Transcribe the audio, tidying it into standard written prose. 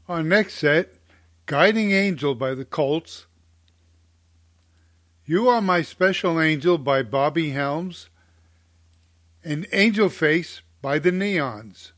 Our next set, Guiding Angel by the Colts, You Are My Special Angel by Bobby Helms, and Angel Face by the Neons.